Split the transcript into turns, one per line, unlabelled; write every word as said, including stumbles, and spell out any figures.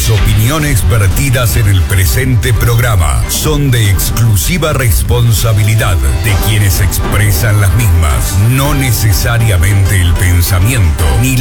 Las opiniones vertidas en el presente programa son de exclusiva responsabilidad de quienes expresan las mismas, no necesariamente el pensamiento ni